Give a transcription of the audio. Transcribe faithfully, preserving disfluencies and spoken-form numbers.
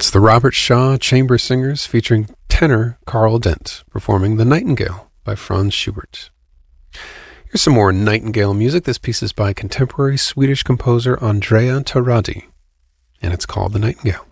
That's the Robert Shaw Chamber Singers featuring tenor Carl Dent performing The Nightingale by Franz Schubert. Here's some more Nightingale music. This piece is by contemporary Swedish composer Andrea Taradi, and it's called The Nightingale.